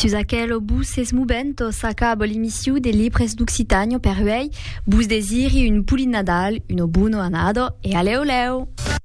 Susaquel bus es mubento s'acaba l'imissio des libres d'Occitania per uei, bus desiri une puli Nadal, une buno anado e aleo leo.